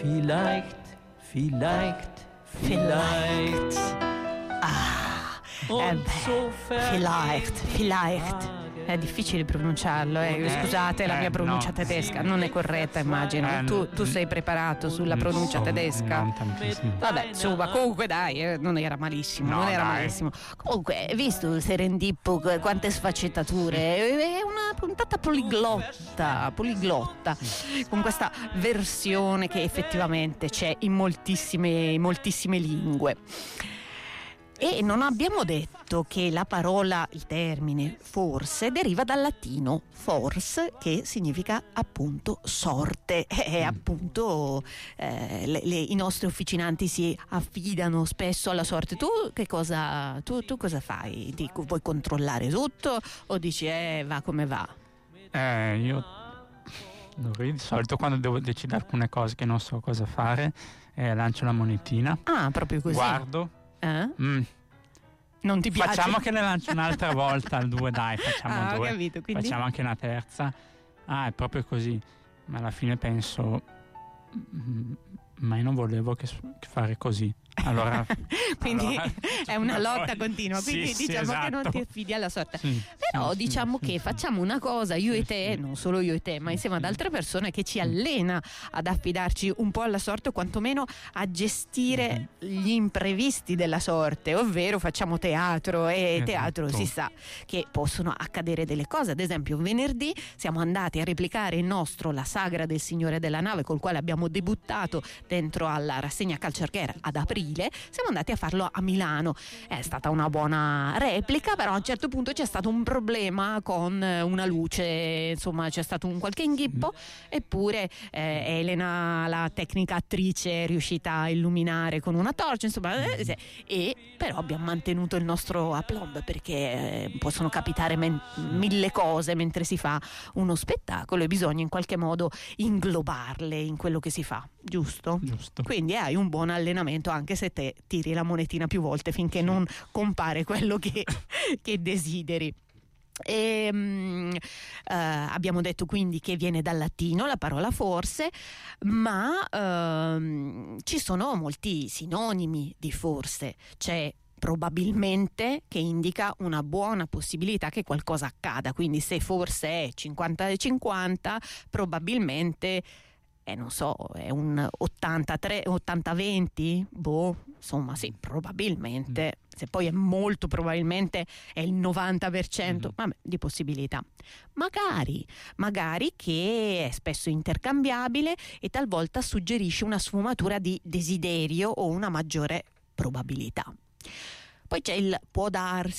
Vielleicht. Vielleicht. È difficile pronunciarlo, scusate la mia pronuncia tedesca non è corretta, immagino. Tu sei preparato sulla pronuncia tedesca? Non tantissimo. Vabbè, insomma, comunque dai, non era malissimo, malissimo. Comunque, visto il Serendippo, quante sfaccettature, è una puntata poliglotta, con questa versione che effettivamente c'è in moltissime lingue. E non abbiamo detto che la parola, il termine forse, deriva dal latino fors, che significa appunto sorte. Appunto i nostri officinanti si affidano spesso alla sorte. Tu cosa fai? Vuoi controllare tutto o dici va come va? Io di solito quando devo decidere alcune cose che non so cosa fare, lancio la monetina. Ah, proprio così. Guardo. Non ti piace? Facciamo che ne lancio un'altra volta al 2, dai, facciamo 2. Capito, quindi... Facciamo anche una terza. È proprio così. Ma alla fine penso, ma io non volevo che fare così. Allora, quindi è una lotta continua, quindi sì, diciamo esatto. che non ti affidi alla sorte. Però diciamo che facciamo una cosa, io e te, non solo io e te, ma insieme ad altre persone, che ci allena ad affidarci un po' alla sorte, o quantomeno a gestire gli imprevisti della sorte, ovvero facciamo teatro, e teatro si sa che possono accadere delle cose. Ad esempio venerdì siamo andati a replicare il nostro La sagra del Signore della Nave, col quale abbiamo debuttato dentro alla rassegna Calcergher ad aprile. Siamo andati a farlo a Milano, è stata una buona replica, però a un certo punto c'è stato un problema con una luce, insomma c'è stato un qualche inghippo, eppure Elena, la tecnica attrice, è riuscita a illuminare con una torcia, insomma, e però abbiamo mantenuto il nostro aplomb, perché possono capitare mille cose mentre si fa uno spettacolo e bisogna in qualche modo inglobarle in quello che si fa, giusto? Quindi hai un buon allenamento, anche se te tiri la monetina più volte finché non compare quello che desideri. Abbiamo detto quindi che viene dal latino la parola forse, ma ci sono molti sinonimi di forse. C'è probabilmente, che indica una buona possibilità che qualcosa accada, quindi se forse è 50-50, probabilmente non so, è un 80-20? Insomma sì, probabilmente. Se poi è molto probabilmente è il 90%, vabbè, di possibilità. Magari che è spesso intercambiabile e talvolta suggerisce una sfumatura di desiderio o una maggiore probabilità. Poi c'è il può darsi,